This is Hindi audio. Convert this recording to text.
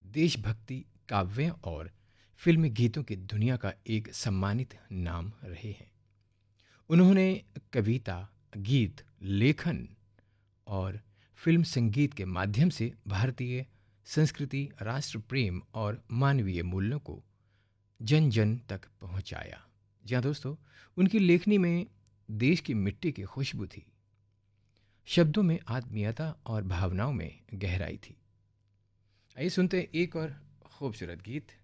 देशभक्ति काव्य और फिल्मी गीतों की दुनिया का एक सम्मानित नाम रहे हैं। उन्होंने कविता, गीत, लेखन और फिल्म संगीत के माध्यम से भारतीय संस्कृति, राष्ट्र प्रेम और मानवीय मूल्यों को जन जन तक पहुंचाया। जी हाँ दोस्तों, उनकी लेखनी में देश की मिट्टी की खुशबू थी, शब्दों में आत्मीयता और भावनाओं में गहराई थी। आइए सुनते हैं एक और खूबसूरत गीत।